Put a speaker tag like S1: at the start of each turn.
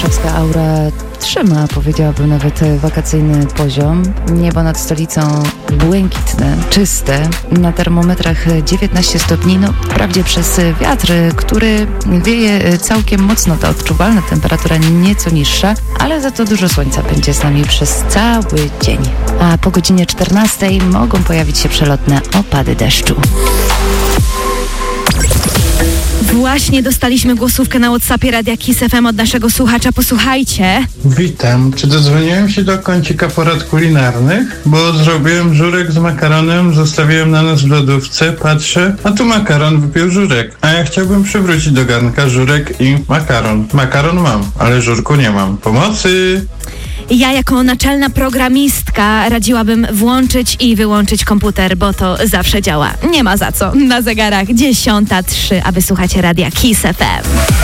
S1: warszawska aura trzyma, powiedziałabym, nawet wakacyjny poziom. Niebo nad stolicą błękitne, czyste. Na termometrach 19 stopni, wprawdzie przez wiatr, który wieje całkiem mocno, ta odczuwalna temperatura nieco niższa, ale za to dużo słońca będzie z nami przez cały dzień. A po godzinie 14 mogą pojawić się przelotne opady deszczu.
S2: Właśnie dostaliśmy głosówkę na WhatsAppie Radia Kiss FM od naszego słuchacza. Posłuchajcie.
S3: Witam. Czy dodzwoniłem się do kącika porad kulinarnych? Bo zrobiłem żurek z makaronem, zostawiłem na nas w lodówce, patrzę, a tu makaron wypił żurek. A ja chciałbym przywrócić do garnka żurek i makaron. Makaron mam, ale żurku nie mam. Pomocy!
S2: Ja jako naczelna programistka radziłabym włączyć i wyłączyć komputer, bo to zawsze działa. Nie ma za co. Na zegarach 10:03, aby słuchać Radia Kiss FM.